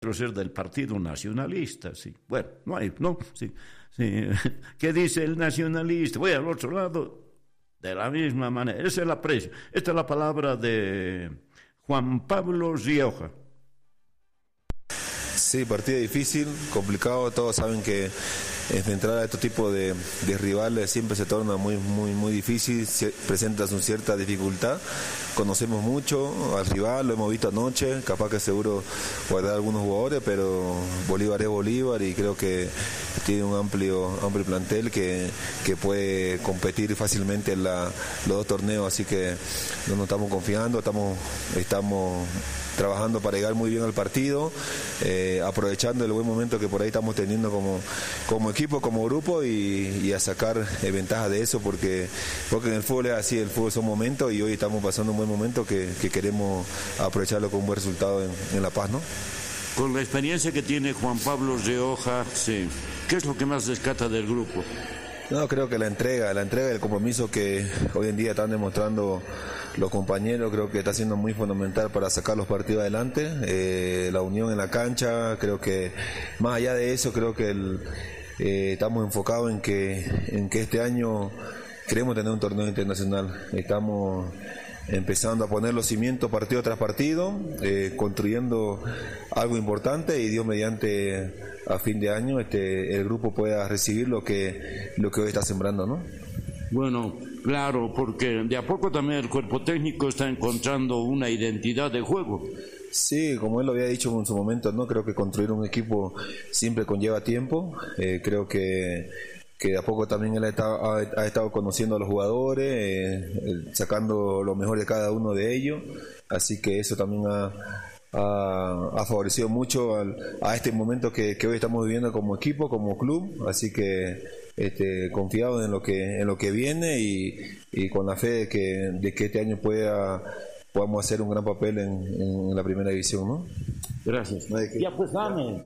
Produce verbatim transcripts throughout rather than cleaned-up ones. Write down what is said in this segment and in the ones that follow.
ser del Partido Nacionalista, sí. Bueno, no hay, no, sí, sí. ¿Qué dice el nacionalista? Voy al otro lado, de la misma manera. Esa es la presa. Esta es la palabra de Juan Pablo Rioja. Sí, partido difícil, complicado. Todos saben que enfrentar a este tipo de, de rivales siempre se torna muy muy muy difícil, se presenta una cierta dificultad. Conocemos mucho al rival, lo hemos visto anoche, capaz que seguro guardar algunos jugadores, pero Bolívar es Bolívar y creo que tiene un amplio amplio plantel que, que puede competir fácilmente en la, los dos torneos, así que no nos estamos confiando, estamos estamos trabajando para llegar muy bien al partido, eh, aprovechando el buen momento que por ahí estamos teniendo como, como equipo, como grupo y, y a sacar eh, ventaja de eso, porque, porque en el fútbol es así, el fútbol son momentos y hoy estamos pasando un buen momento que, que queremos aprovecharlo con un buen resultado en, en La Paz, ¿no? Con la experiencia que tiene Juan Pablo Rioja, sí. ¿Qué es lo que más rescata del grupo? No, creo que la entrega, la entrega y el compromiso que hoy en día están demostrando los compañeros, creo que está siendo muy fundamental para sacar los partidos adelante. Eh, la unión en la cancha, creo que más allá de eso, creo que el, eh, estamos enfocados en que, en que este año queremos tener un torneo internacional. Estamos empezando a poner los cimientos partido tras partido, eh, construyendo algo importante y Dios mediante a fin de año este el grupo pueda recibir lo que lo que hoy está sembrando, ¿no? Bueno, claro, porque de a poco también el cuerpo técnico está encontrando una identidad de juego. Sí, como él lo había dicho en su momento, no creo que construir un equipo siempre conlleva tiempo. Eh, creo que que de a poco también él ha estado, ha, ha estado conociendo a los jugadores, eh, sacando lo mejor de cada uno de ellos, así que eso también ha, ha, ha favorecido mucho al, a este momento que, que hoy estamos viviendo como equipo, como club, así que este, confiado en lo que en lo que viene y, y con la fe de que, de que este año pueda podamos hacer un gran papel en, en la primera división, ¿no? Gracias. No hay que... Ya pues dame.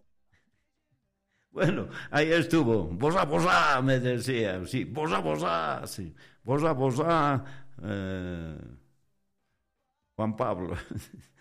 Bueno, ahí estuvo, bosa, bosa, me decía, sí, bosa, bosa, sí, bosa, bosa, eh, Juan Pablo.